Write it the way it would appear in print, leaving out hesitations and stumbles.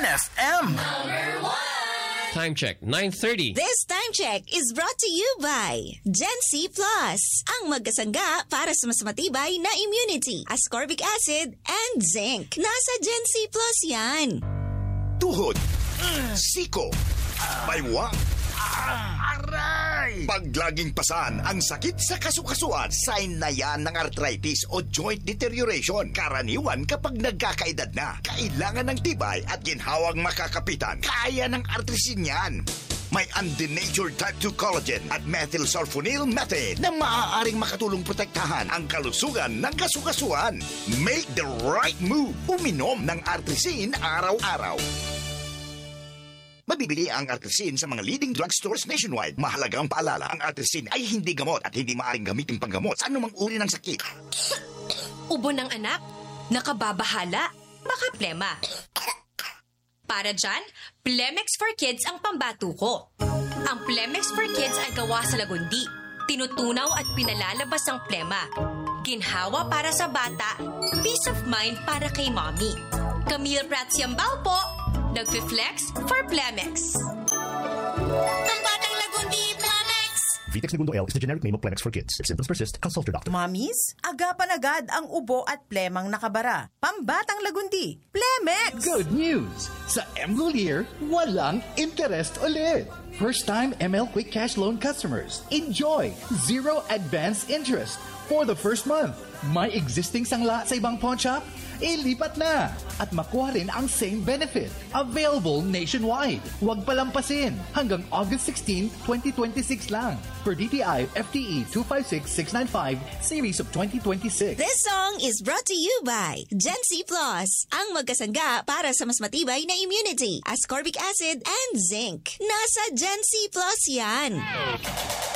FM. Time check, 9:30. This time check is brought to you by Gen C Plus, ang magkasangga para sa mas matibay na immunity, ascorbic acid and zinc. Nasa Gen C Plus yan. Tuhod, siko, baywang, aray! Pag laging pasan ang sakit sa kasukasuan, sign na yan ng arthritis o joint deterioration. Karaniwan kapag nagkakaedad na, kailangan ng tibay at ginhawang makakapitan. Kaya ng artrisin yan. May undenatured type 2 collagen at methylsulfonyl methane na maaaring makatulong protektahan ang kalusugan ng kasukasuan. Make the right move. Uminom ng artrisin araw-araw. Mabibili ang artrisin sa mga leading drugstores nationwide. Mahalagang paalala, ang artrisin ay hindi gamot at hindi maaaring gamitin panggamot sa anumang uri ng sakit. Ubo ng anak? Nakababahala? Baka plema. Para dyan, Plemex for Kids ang pambato ko. Ang Plemex for Kids ay gawa sa lagundi. Tinutunaw at pinalalabas ang plema. Ginhawa para sa bata, peace of mind para kay mommy. Camille Pratsiambao po, nagfi-flex for Plemex. Pambatang lagundi, Plemex! Vitex Segundo L is the generic name of Plemex for kids. If symptoms persist, consult your doctor. Mommies, agapan agad ang ubo at plemang nakabara. Pambatang lagundi, Plemex! Good news! Sa MGulier, walang interest ulit. First-time ML Quick Cash Loan customers, enjoy zero advance interest for the first month. May existing sangla sa ibang pawn shop? Ilipat na at makuha rin ang same benefit. Available nationwide. Huwag palampasin. Hanggang August 16, 2026 lang. Per DTI FTE 256695 Series of 2026. This song is brought to you by Gen C Plus, ang magkasangga para sa mas matibay na immunity, ascorbic acid and zinc. Nasa Gen C Plus yan.